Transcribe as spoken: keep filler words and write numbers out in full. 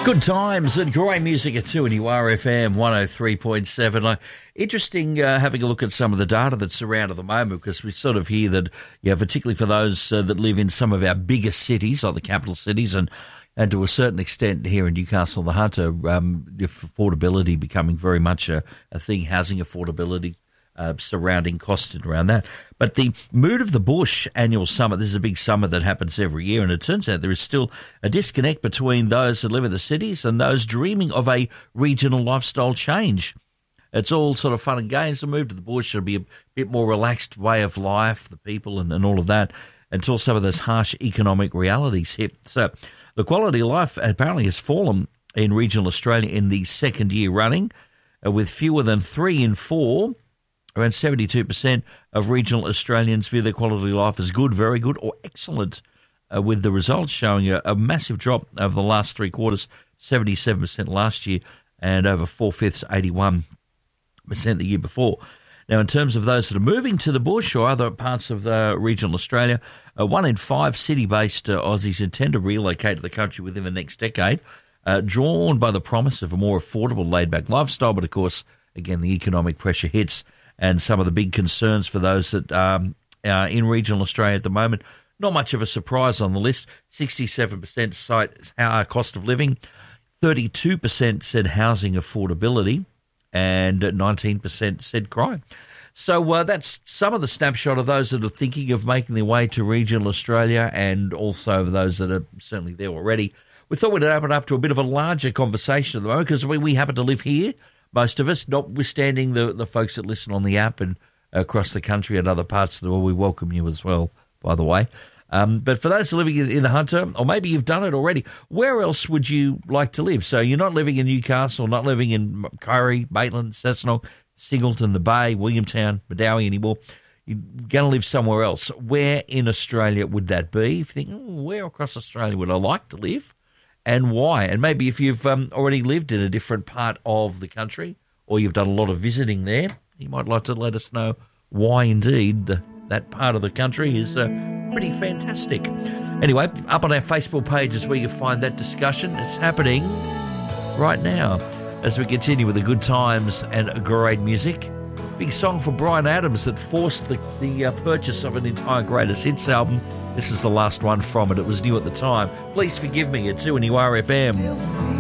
Good times and great music at two and U R F M one oh three point seven. Uh, interesting uh, having a look at some of the data that's around at the moment, because we sort of hear that, yeah, particularly for those uh, that live in some of our biggest cities, like the capital cities, and, and to a certain extent here in Newcastle and the Hunter, um, affordability becoming very much a, a thing, housing affordability. Uh, surrounding costs and around that. But the Mood of the Bush annual summit, this is a big summit that happens every year, and it turns out there is still a disconnect between those that live in the cities and those dreaming of a regional lifestyle change. It's all sort of fun and games. The move to the bush will be a bit more relaxed way of life, the people and, and all of that, until some of those harsh economic realities hit. So the quality of life apparently has fallen in regional Australia in the second year running, uh, with fewer than three in four. Around seventy-two percent of regional Australians view their quality of life as good, very good, or excellent, uh, with the results showing a, a massive drop over the last three quarters, seventy-seven percent last year and over four-fifths, eighty-one percent the year before. Now, in terms of those that are moving to the bush or other parts of uh, regional Australia, uh, one in five city-based uh, Aussies intend to relocate to the country within the next decade, uh, drawn by the promise of a more affordable, laid-back lifestyle. But, of course, again, the economic pressure hits. And some of the big concerns for those that um, are in regional Australia at the moment, not much of a surprise on the list. sixty-seven percent cite our cost of living, thirty-two percent said housing affordability, and nineteen percent said crime. So uh, that's some of the snapshot of those that are thinking of making their way to regional Australia, and also those that are certainly there already. We thought we'd open up to a bit of a larger conversation at the moment, because we, we happen to live here. Most of us, notwithstanding the, the folks that listen on the app and across the country and other parts of the world, we welcome you as well, by the way. Um, but for those living in, in the Hunter, or maybe you've done it already, where else would you like to live? So you're not living in Newcastle, not living in Kyrie, Maitland, Cessnock, Singleton, the Bay, Williamtown, Medowie anymore. You're going to live somewhere else. Where in Australia would that be? If you think, oh, where across Australia would I like to live? And why? And maybe if you've um, already lived in a different part of the country, or you've done a lot of visiting there, you might like to let us know why indeed that part of the country is uh, pretty fantastic. Anyway, up on our Facebook page is where you find that discussion. It's happening right now as we continue with the good times and great music. Big song for Bryan Adams that forced the, the uh, purchase of an entire Greatest Hits album. This is the last one from it. It was new at the time. Please forgive me. It's two and U R F M.